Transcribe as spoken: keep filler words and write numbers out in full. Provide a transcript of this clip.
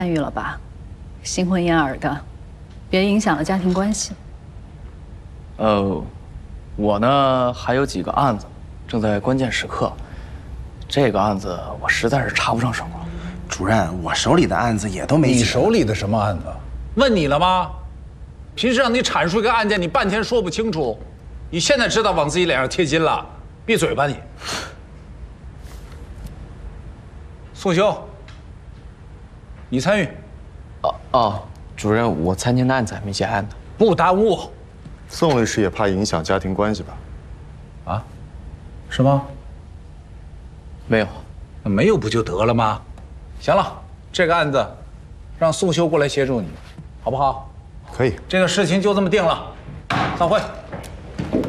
参与了吧？新婚燕尔的，别影响了家庭关系。 呃，我呢还有几个案子，正在关键时刻。这个案子我实在是插不上手了。 主任，我手里的案子也都没。 你手里的什么案子？问你了吗？平时让你阐述一个案件，你半天说不清楚，你现在知道往自己脸上贴金了？闭嘴吧你！宋修，你参与。 哦哦，主任，我参加的案子还没结案呢， 不耽误。 宋律师也怕影响家庭关系吧？ 啊？是吗？ 没有。 那没有不就得了吗？行了，这个案子让宋修过来协助你，好不好？ 可以。 这个事情就这么定了，散会。